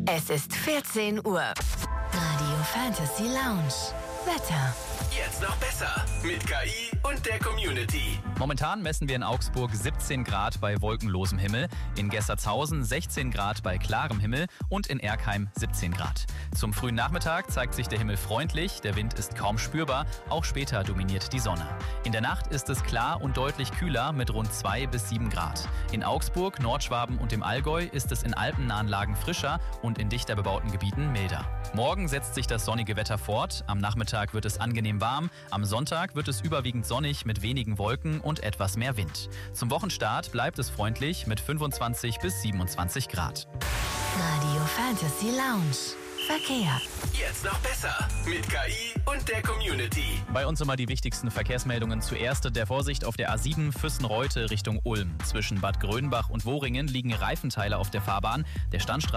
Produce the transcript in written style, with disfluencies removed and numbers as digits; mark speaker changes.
Speaker 1: Es ist 14 Uhr. Radio Fantasy Lounge. Wetter.
Speaker 2: Jetzt noch besser mit KI und der Community.
Speaker 3: Momentan messen wir in Augsburg 17 Grad bei wolkenlosem Himmel, in Gessertshausen 16 Grad bei klarem Himmel und in Erkheim 17 Grad. Zum frühen Nachmittag zeigt sich der Himmel freundlich, der Wind ist kaum spürbar, auch später dominiert die Sonne. In der Nacht ist es klar und deutlich kühler mit rund 2 bis 7 Grad. In Augsburg, Nordschwaben und dem Allgäu ist es in alpennahen Lagen frischer und in dichter bebauten Gebieten milder. Morgen setzt sich das sonnige Wetter fort, am Nachmittag wird es angenehm warm, am Sonntag wird es überwiegend sonnig mit wenigen Wolken und etwas mehr Wind. Zum Wochenstart bleibt es freundlich mit 25 bis 27 Grad.
Speaker 1: Radio Fantasy Lounge. Verkehr.
Speaker 2: Jetzt noch besser mit KI und der Community.
Speaker 3: Bei uns immer die wichtigsten Verkehrsmeldungen. Zuerst der Vorsicht auf der A7 Füssen-Reute Richtung Ulm. Zwischen Bad Grönbach und Wohringen liegen Reifenteile auf der Fahrbahn. Der Standstreifen